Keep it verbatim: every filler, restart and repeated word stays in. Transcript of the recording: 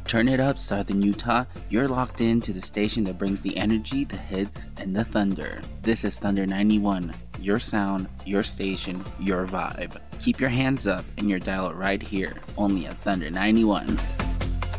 Turn it up, Southern Utah. You're locked in to the station that brings the energy, the hits, and the thunder. This is Thunder ninety-one. Your sound, your station, your vibe. Keep your hands up and your dial right here, only at Thunder ninety-one.